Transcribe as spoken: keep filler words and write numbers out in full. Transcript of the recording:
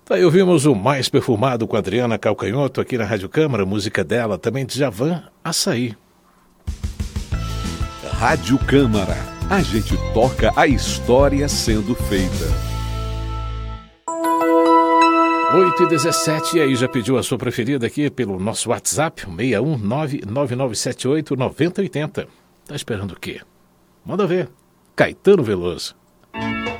Daí ouvimos o Mais Perfumado com a Adriana Calcanhoto aqui na Rádio Câmara, música dela, também de Djavan, Açaí. Rádio Câmara, a gente toca a história sendo feita. oito e dezessete, e aí já pediu a sua preferida aqui pelo nosso WhatsApp, seis um nove nove nove sete oito nove zero oito zero. Tá esperando o quê? Manda ver. Caetano Veloso.